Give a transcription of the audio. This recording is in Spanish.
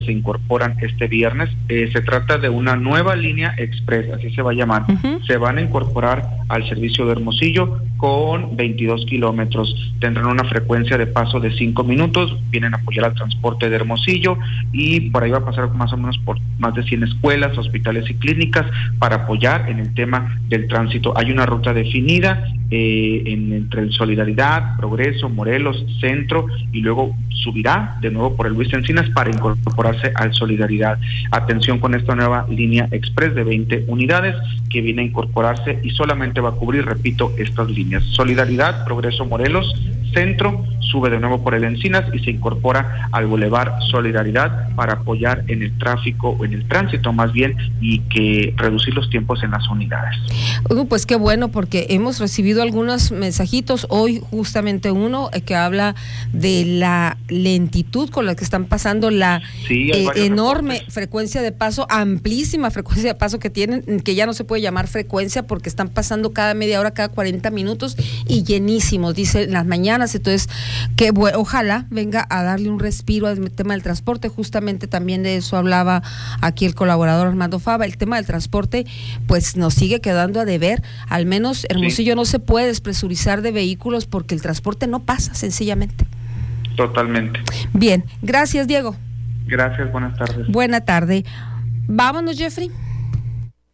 se incorporan este viernes. Se trata de una nueva línea express, así se va a llamar. Se van a incorporar al servicio de Hermosillo con 22 kilómetros. Tendrán una frecuencia de paso de 5 minutos, vienen a apoyar al transporte de Hermosillo y por ahí va a pasar más o menos por más de 100 escuelas, hospitales y clínicas para apoyar en el tema del tránsito. Hay una ruta definida entre el Solidaridad, Progreso, Morelos, Centro, y luego subirá de nuevo por el Luis Encinas para incorporarse al Solidaridad. Atención con esta nueva línea express de 20 unidades que viene a incorporarse y solamente va a cubrir, repito, estas líneas: Solidaridad, Progreso, Morelos, Centro, sube de nuevo por el Encinas y se incorpora al Boulevard Solidaridad para apoyar en el tráfico, o en el tránsito más bien, y que reducir los tiempos en las unidades. Pues qué bueno, porque hemos recibido algunos mensajitos, hoy justamente uno que habla de la lentitud con la que están pasando, la enorme frecuencia de paso, amplísima frecuencia de paso que tienen, que ya no se puede llamar frecuencia porque están pasando cada media hora, cada 40 minutos y llenísimos, dice, en las mañanas. Entonces, que ojalá venga a darle un respiro al tema del transporte. Justamente también de eso hablaba aquí el colaborador Armando Fava. El tema del transporte pues nos sigue quedando a deber. Al menos Hermosillo no se puede despresurizar de vehículos porque el transporte no pasa, sencillamente. Totalmente. Bien, gracias, Diego. Gracias, buenas tardes. Buena tarde. Vámonos, Jeffrey.